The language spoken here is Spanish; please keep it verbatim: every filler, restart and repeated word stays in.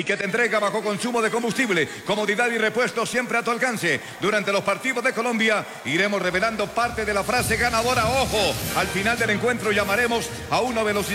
y que te entrega bajo consumo de combustible, comodidad y repuesto siempre a tu alcance. Durante los partidos de Colombia iremos revelando parte de la frase ganadora. Ojo, al final del encuentro llamaremos a uno de los